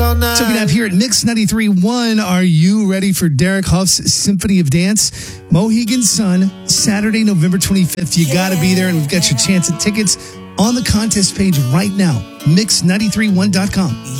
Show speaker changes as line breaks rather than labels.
all night.
So we have here at Mix 93.1, are you ready for Derek Huff's Symphony of Dance? Mohegan Sun, Saturday, November 25th. You got to be there, and we've got your chance at tickets on the contest page right now. Mix931.com.